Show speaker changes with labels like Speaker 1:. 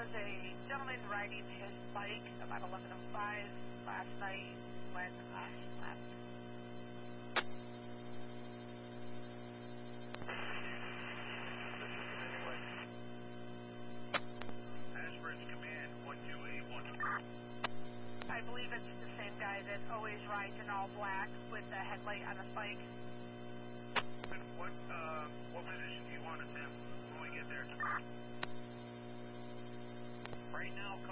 Speaker 1: was a gentleman riding his bike about 11:05 last night when I slept.
Speaker 2: Ashbridge Command 1281.
Speaker 1: I believe it's the same guy that always rides in all black with the headlight on his bike.
Speaker 2: What position do you want us in when we get there? Right now,